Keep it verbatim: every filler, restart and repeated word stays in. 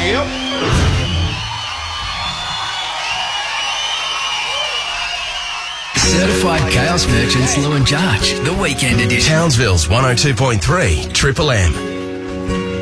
Yep. Certified Chaos Merchants, Lou and Jarch, the weekend edition. Townsville's one oh two point three, Triple M.